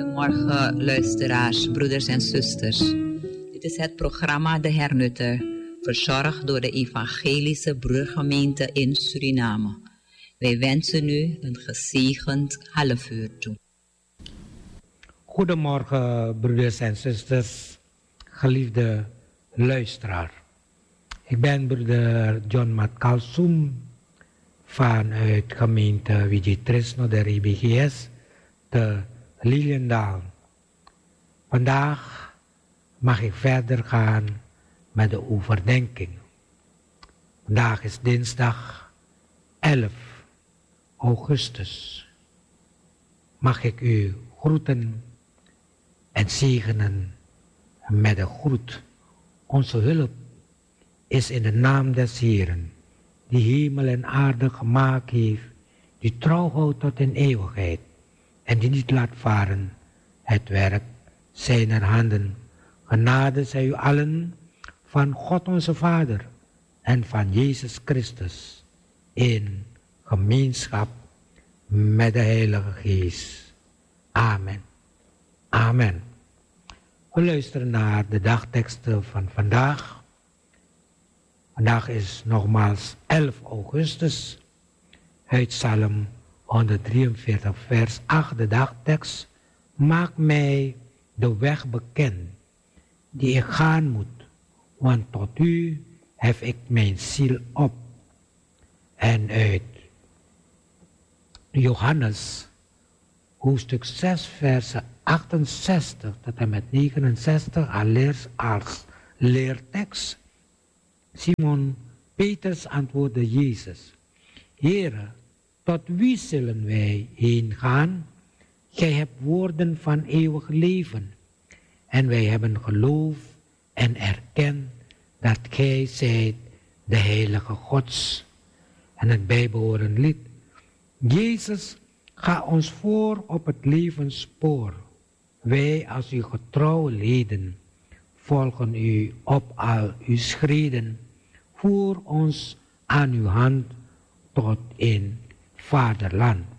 Goedemorgen luisteraars, broeders en zusters. Dit is het programma De Hernutter, verzorgd door de Evangelische Broedergemeente in Suriname. Wij wensen u een gezegend halfuur toe. Goedemorgen broeders en zusters, geliefde luisteraar. Ik ben broeder John Matkalsum vanuit gemeente Vigitrisno de RBGS te Liliendaal. Vandaag mag ik verder gaan met de overdenking. Vandaag is dinsdag 11 augustus. Mag ik u groeten en zegenen met de groet. Onze hulp is in de naam des Heeren, die hemel en aarde gemaakt heeft, die trouw houdt tot in eeuwigheid en die niet laat varen het werk zijner handen. Genade zij u allen van God onze Vader en van Jezus Christus in gemeenschap met de Heilige Geest. Amen. Amen. We luisteren naar de dagteksten van vandaag. Vandaag is nogmaals 11 augustus. Uit Psalm 143 vers 8 de dagtekst. Maak mij de weg bekend die ik gaan moet, want tot u hef ik mijn ziel op. En uit Johannes hoofdstuk 6 versen 68 tot en met 69 als leertekst. Simon Petrus antwoordde Jezus: Heere, tot wie zullen wij heen gaan? Gij hebt woorden van eeuwig leven. En wij hebben geloof en erkend dat gij zijt de Heilige Gods. En het bijbehorend lied. Jezus, ga ons voor op het levensspoor. Wij als uw getrouwe leden volgen u op al uw schreden. Voer ons aan uw hand tot in vaderland.